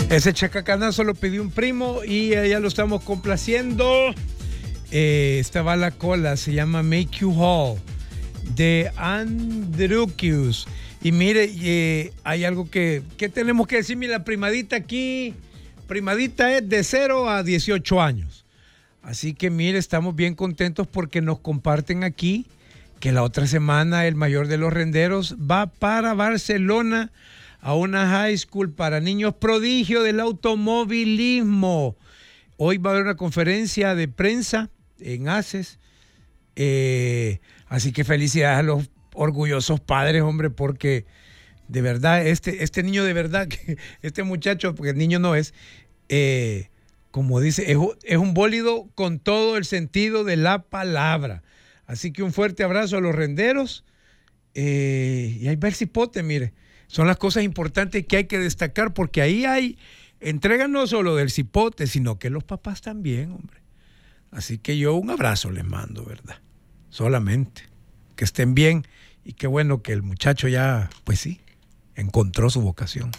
Ese chacacanazo lo pidió un primo y ya lo estamos complaciendo. Esta va a la cola, se llama Make You Whole, de Andrukius. Y mire, hay algo que tenemos que decir. Mira, la primadita aquí, primadita es de 0 a 18 años. Así que mire, estamos bien contentos porque nos comparten aquí que la otra semana el mayor de los renderos va para Barcelona a una high school para niños prodigio del automovilismo. Hoy va a haber una conferencia de prensa en ACES. Así que felicidades a los orgullosos padres, hombre, porque de verdad, este niño de verdad, este muchacho, porque el niño no es, como dice, es un bólido con todo el sentido de la palabra. Así que un fuerte abrazo a los renderos. Y ahí va el cipote, mire. Son las cosas importantes que hay que destacar, porque ahí hay entrega no solo del cipote, sino que los papás también, hombre. Así que yo un abrazo les mando, ¿verdad? Solamente. Que estén bien y qué bueno que el muchacho ya, pues sí, encontró su vocación.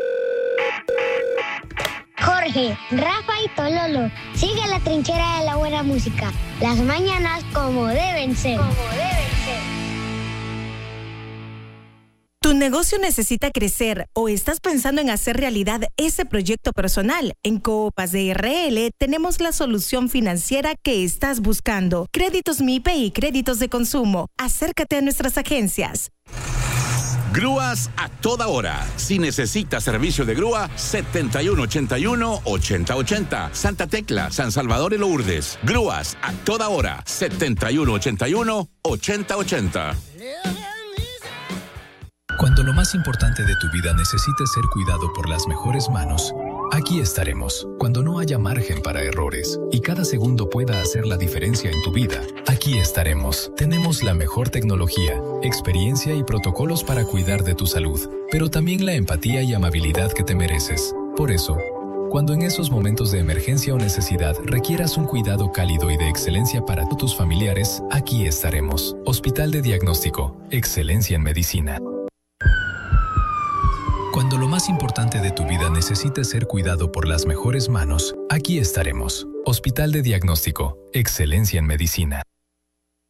Jorge, Rafa y Tololo, sigue la trinchera de la buena música. Las mañanas como deben ser. ¿Tu negocio necesita crecer o estás pensando en hacer realidad ese proyecto personal? En Coopaz de RL tenemos la solución financiera que estás buscando. Créditos MIPE y créditos de consumo. Acércate a nuestras agencias. Grúas a toda hora. Si necesitas servicio de grúa, 7181-8080. Santa Tecla, San Salvador y Lourdes. Grúas a toda hora. 7181-8080. Cuando lo más importante de tu vida necesite ser cuidado por las mejores manos, aquí estaremos. Cuando no haya margen para errores y cada segundo pueda hacer la diferencia en tu vida, aquí estaremos. Tenemos la mejor tecnología, experiencia y protocolos para cuidar de tu salud, pero también la empatía y amabilidad que te mereces. Por eso, cuando en esos momentos de emergencia o necesidad requieras un cuidado cálido y de excelencia para tus familiares, aquí estaremos. Hospital de Diagnóstico, excelencia en medicina. Cuando lo más importante de tu vida necesite ser cuidado por las mejores manos, aquí estaremos. Hospital de Diagnóstico, excelencia en medicina.